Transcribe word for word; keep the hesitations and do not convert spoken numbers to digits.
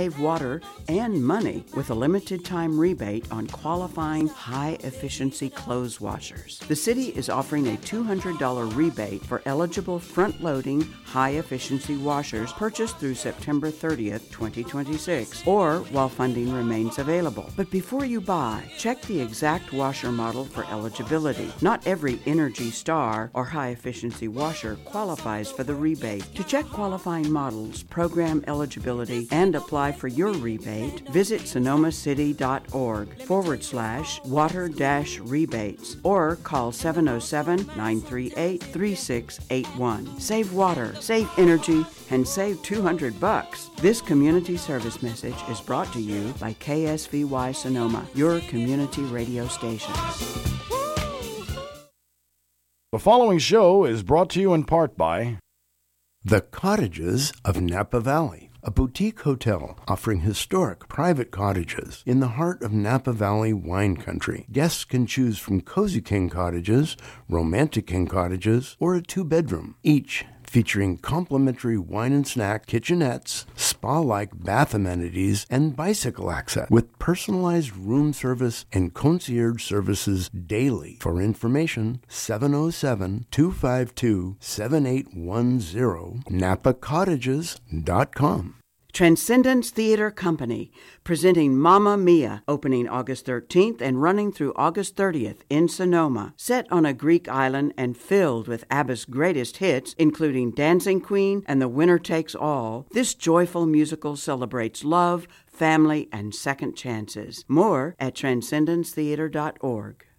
save water and money with a limited time rebate on qualifying high-efficiency clothes washers. The city is offering a two hundred dollars rebate for eligible front-loading high-efficiency washers purchased through September thirtieth, twenty twenty-six, or while funding remains available. But before you buy, check the exact washer model for eligibility. Not every Energy Star or high-efficiency washer qualifies for the rebate. To check qualifying models, program eligibility, and apply for your rebate, visit sonomacity.org forward slash water dash rebates or call seven oh seven, nine three eight, three six eight one. Save water, save energy, and save two hundred bucks. This community service message is brought to you by K S V Y Sonoma, your community radio station. The following show is brought to you in part by The Cottages of Napa Valley, a boutique hotel offering historic private cottages in the heart of Napa Valley wine country. Guests can choose from Cozy King cottages, Romantic King cottages, or a two-bedroom, each featuring complimentary wine and snack kitchenettes, spa-like bath amenities, and bicycle access, with personalized room service and concierge services daily. For information, seven oh seven, two five two, seven eight one zero, napa cottages dot com. Transcendence Theater Company, presenting Mamma Mia, opening August thirteenth and running through August thirtieth in Sonoma. Set on a Greek island and filled with ABBA's greatest hits, including Dancing Queen and The Winner Takes All, this joyful musical celebrates love, family, and second chances. More at transcendence theater dot org.